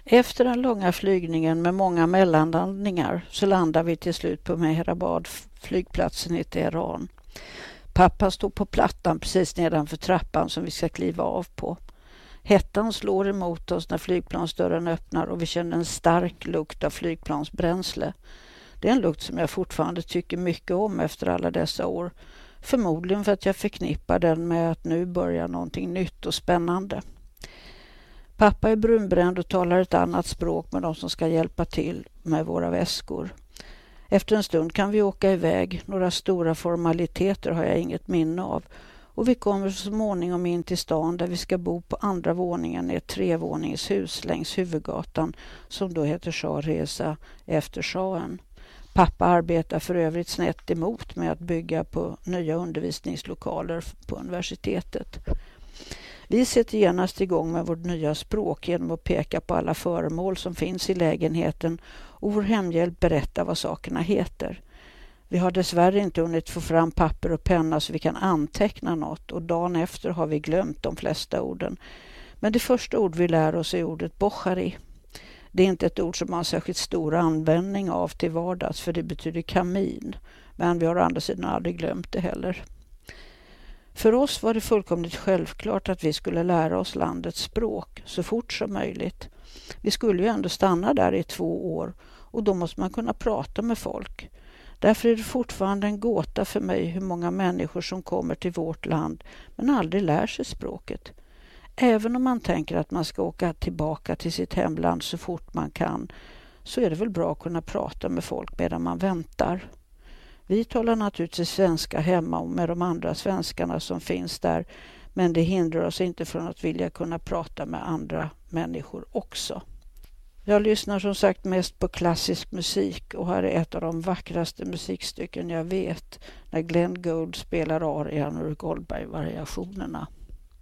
Efter den långa flygningen med många mellanlandningar så landade vi till slut på Mehrabad, flygplatsen i Teheran. Pappa stod på plattan precis nedanför trappan som vi ska kliva av på. Hettan slår emot oss när flygplansdörren öppnar och vi känner en stark lukt av flygplansbränsle. Det är en lukt som jag fortfarande tycker mycket om efter alla dessa år. Förmodligen för att jag förknippar den med att nu börjar någonting nytt och spännande. Pappa är brunbränd och talar ett annat språk med de som ska hjälpa till med våra väskor. Efter en stund kan vi åka iväg. Några stora formaliteter har jag inget minne av. Och vi kommer så småningom in till stan där vi ska bo på andra våningen i ett 3-våningshus längs huvudgatan som då heter Shah Reza efter shahen. Pappa arbetar för övrigt snett emot med att bygga på nya undervisningslokaler på universitetet. Vi sätter genast igång med vårt nya språk genom att peka på alla föremål som finns i lägenheten och vår hemhjälp berättar vad sakerna heter. Vi har dessvärre inte hunnit få fram papper och penna så vi kan anteckna något och dagen efter har vi glömt de flesta orden. Men det första ord vi lär oss är ordet bokhari. Det är inte ett ord som man har särskilt stor användning av till vardags för det betyder kamin. Men vi har å andra sidan aldrig glömt det heller. För oss var det fullkomligt självklart att vi skulle lära oss landets språk så fort som möjligt. Vi skulle ju ändå stanna där i 2 år och då måste man kunna prata med folk. Därför är det fortfarande en gåta för mig hur många människor som kommer till vårt land men aldrig lär sig språket. Även om man tänker att man ska åka tillbaka till sitt hemland så fort man kan så är det väl bra att kunna prata med folk medan man väntar. Vi talar naturligtvis svenska hemma och med de andra svenskarna som finns där men det hindrar oss inte från att vilja kunna prata med andra människor också. Jag lyssnar som sagt mest på klassisk musik och här är ett av de vackraste musikstycken jag vet när Glenn Gould spelar arian ur Goldberg-variationerna.